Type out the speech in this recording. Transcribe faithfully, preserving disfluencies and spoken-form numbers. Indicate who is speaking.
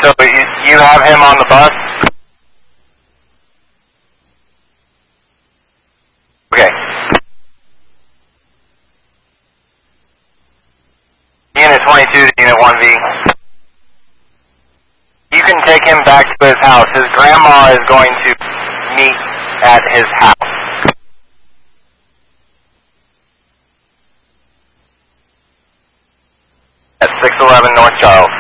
Speaker 1: So you, you have him on the bus? Okay. Unit twenty-two to Unit one V. You can take him back to his house. His grandma is going to meet at his house. At six eleven North Charles.